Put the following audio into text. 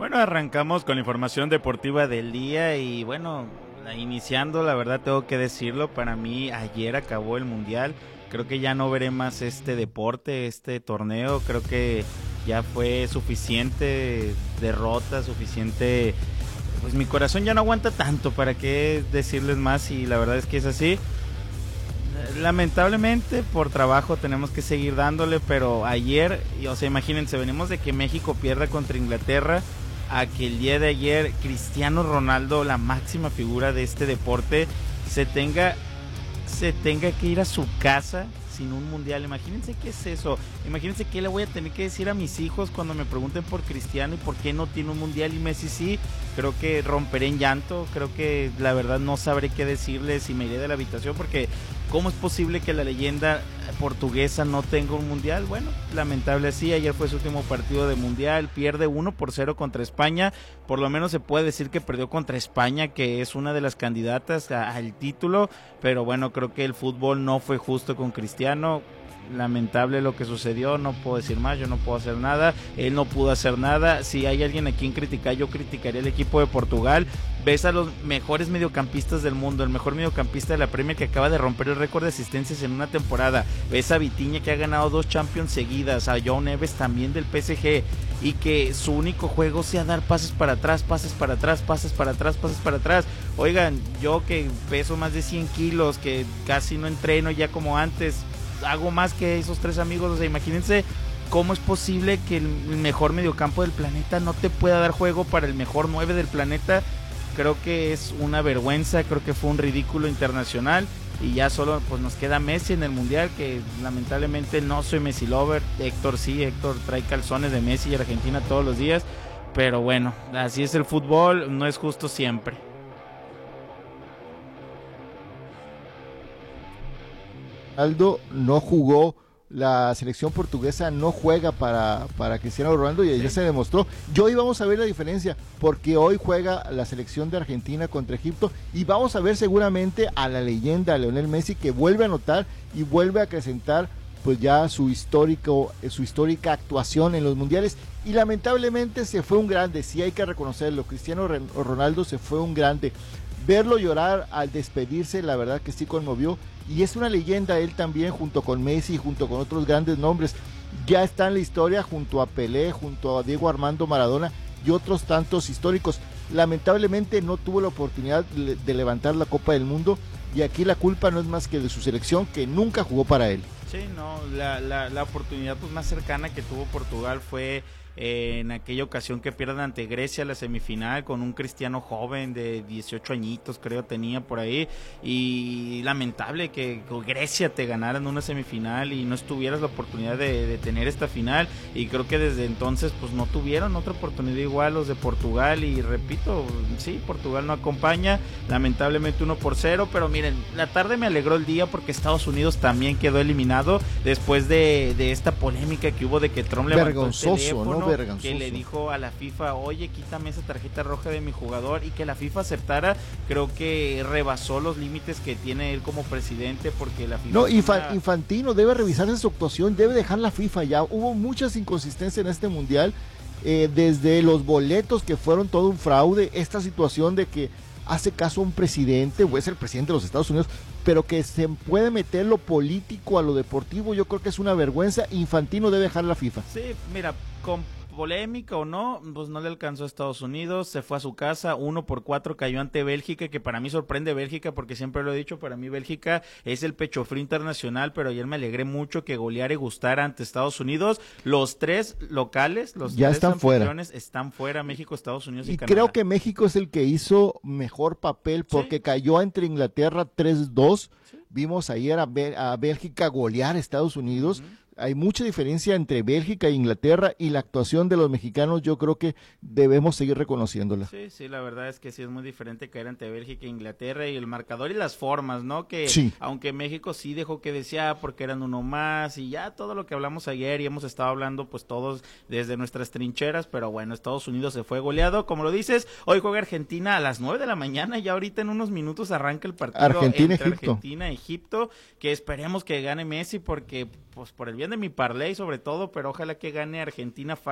Bueno, arrancamos con la información deportiva del día y bueno, iniciando, la verdad tengo que decirlo, para mí ayer acabó el Mundial, creo que ya no veré más este deporte, este torneo, creo que ya fue suficiente derrota, suficiente, pues mi corazón ya no aguanta tanto, para qué decirles más, y la verdad es que es así. Lamentablemente por trabajo tenemos que seguir dándole, pero ayer, o sea, imagínense, venimos de que México pierda contra Inglaterra, a que el día de ayer Cristiano Ronaldo, la máxima figura de este deporte, se tenga que ir a su casa sin un mundial. Imagínense qué es eso, imagínense qué le voy a tener que decir a mis hijos cuando me pregunten por Cristiano y por qué no tiene un mundial y Messi sí. Creo que romperé en llanto, creo que la verdad no sabré qué decirles y me iré de la habitación, porque ¿cómo es posible que la leyenda portuguesa no tenga un mundial? Bueno, lamentable así, ayer fue su último partido de mundial, pierde 1-0 contra España, por lo menos se puede decir que perdió contra España, que es una de las candidatas al título, pero bueno, creo que el fútbol no fue justo con Cristiano. Lamentable lo que sucedió, no puedo decir más, yo no puedo hacer nada, él no pudo hacer nada. Si hay alguien a quien criticar, yo criticaría el equipo de Portugal. Ves a los mejores mediocampistas del mundo, el mejor mediocampista de la Premier que acaba de romper el récord de asistencias en una temporada, ves a Vitinha que ha ganado 2 Champions seguidas, a João Neves también del PSG, y que su único juego sea dar pases para atrás, pases para atrás, pases para atrás, pases para atrás. Oigan, yo que peso más de 100 kilos, que casi no entreno ya como antes, hago más que esos 3 amigos. O sea, imagínense cómo es posible que el mejor mediocampo del planeta no te pueda dar juego para el mejor 9 del planeta. Creo que es una vergüenza, creo que fue un ridículo internacional, y ya solo pues nos queda Messi en el mundial, que lamentablemente no soy Messi lover. Héctor sí, Héctor trae calzones de Messi y Argentina todos los días, pero bueno, así es el fútbol, no es justo siempre. Ronaldo no jugó, la selección portuguesa no juega para Cristiano Ronaldo, y ya se demostró. Y hoy vamos a ver la diferencia, porque hoy juega la selección de Argentina contra Egipto, y vamos a ver seguramente a la leyenda Lionel Messi, que vuelve a anotar y vuelve a acrecentar pues ya su histórica actuación en los mundiales. Y lamentablemente se fue un grande, sí hay que reconocerlo, Cristiano Ronaldo se fue un grande. Verlo llorar al despedirse, la verdad que sí conmovió, y es una leyenda él también, junto con Messi, junto con otros grandes nombres. Ya está en la historia junto a Pelé, junto a Diego Armando Maradona y otros tantos históricos. Lamentablemente no tuvo la oportunidad de levantar la Copa del Mundo, y aquí la culpa no es más que de su selección, que nunca jugó para él. Sí, no, la oportunidad pues más cercana que tuvo Portugal fue en aquella ocasión que pierden ante Grecia la semifinal, con un Cristiano joven de 18 añitos creo tenía por ahí, y lamentable que Grecia te ganara en una semifinal y no tuvieras la oportunidad de tener esta final, y creo que desde entonces pues no tuvieron otra oportunidad igual los de Portugal, y repito, sí, Portugal no acompaña, lamentablemente 1-0, pero miren, la tarde me alegró el día porque Estados Unidos también quedó eliminado después de esta polémica que hubo de que Trump levantó el teléfono, ¿no? Que le dijo a la FIFA, oye, quítame esa tarjeta roja de mi jugador, y que la FIFA aceptara. Creo que rebasó los límites que tiene él como presidente, porque la FIFA... No, Infantino debe revisar su actuación, debe dejar la FIFA ya. Hubo muchas inconsistencias en este mundial, desde los boletos que fueron todo un fraude, esta situación de que hace caso a un presidente, o es el presidente de los Estados Unidos, pero que se puede meter lo político a lo deportivo, yo creo que es una vergüenza. Infantino debe dejar la FIFA. Sí, mira, con polémica o no, pues no le alcanzó a Estados Unidos, se fue a su casa, 1-4 cayó ante Bélgica, que para mí sorprende Bélgica, porque siempre lo he dicho, para mí Bélgica es el pecho frío internacional, pero ayer me alegré mucho que goleara y gustara ante Estados Unidos. Los 3 locales, los ya 3 están fuera. Están fuera, México, Estados Unidos y Canadá. Creo que México es el que hizo mejor papel, porque cayó entre Inglaterra 3-2, vimos ayer a Bélgica golear a Estados Unidos. Hay mucha diferencia entre Bélgica e Inglaterra, y la actuación de los mexicanos yo creo que debemos seguir reconociéndola. Sí, sí, la verdad es que sí es muy diferente caer ante Bélgica e Inglaterra, y el marcador y las formas, ¿no? Que aunque México sí dejó que desear porque eran uno más, y ya todo lo que hablamos ayer y hemos estado hablando pues todos desde nuestras trincheras, pero bueno, Estados Unidos se fue goleado, como lo dices. Hoy juega Argentina a las 9 de la mañana, ya ahorita en unos minutos arranca el partido entre Argentina y Egipto, que esperemos que gane Messi, porque pues por el bien de mi parlay sobre todo, pero ojalá que gane Argentina